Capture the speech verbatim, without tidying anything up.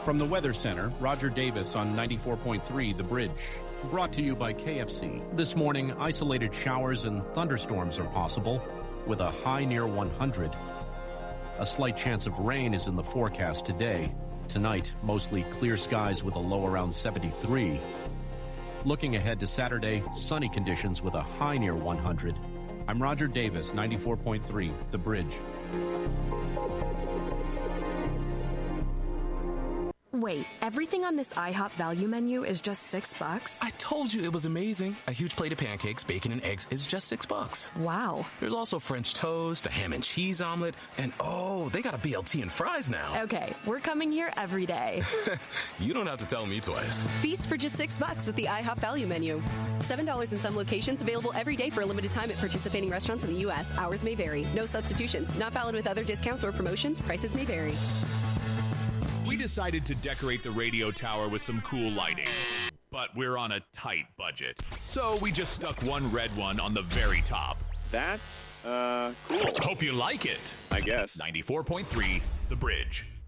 From the Weather Center, Roger Davis on ninety-four point three The Bridge. Brought to you by K F C. This morning, isolated showers and thunderstorms are possible, with a high near one hundred. A slight chance of rain is in the forecast today. Tonight, mostly clear skies with a low around seventy-three. Looking ahead to Saturday, sunny conditions with a high near one hundred. I'm Roger Davis, ninety-four point three The Bridge. Wait, everything on this IHOP value menu is just six bucks? I told you it was amazing. A huge plate of pancakes, bacon, and eggs is just six bucks. Wow. There's also French toast, a ham and cheese omelet, and oh, they got a B L T and fries now. Okay, we're coming here every day. You don't have to tell me twice. Feast for just six bucks with the IHOP value menu. Seven dollars in some locations, available every day for a limited time at participating restaurants in the U S. Hours may vary. No substitutions. Not valid with other discounts or promotions. Prices may vary. We decided to decorate the radio tower with some cool lighting, but we're on a tight budget. So we just stuck one red one on the very top. That's, uh, cool. Hope you like it. I guess. ninety-four point three The Bridge.